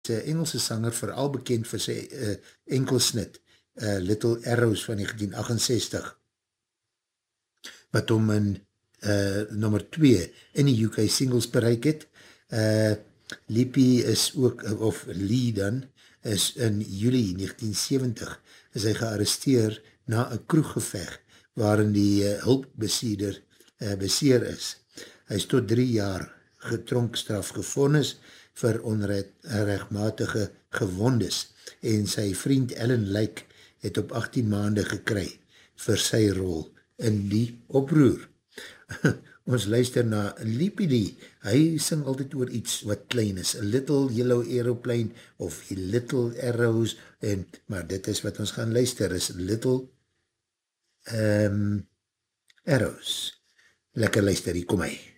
'n Engelse sanger, vooral bekend vir sy enkelsnit, Little Arrows van 1968, wat hom in nummer 2 in die UK singles bereik het. Lippie is ook, of Lee dan, is in juli 1970 is hy gearresteer na 'n kroeggeveg waarin die hulpbesieder beseer is. Hy is tot 3 jaar getronkstraf gevonnis vir onrechtmatige gewondes en sy vriend Ellen Lake het op 18 maande gekry vir sy rol in die oproer. Ons luister na Lippie. Hy sing altyd oor iets wat klein is, a little yellow aeroplane of a little arrows, maar dit is wat ons gaan luister, is little arrows. Lekker luister, hier kom hy.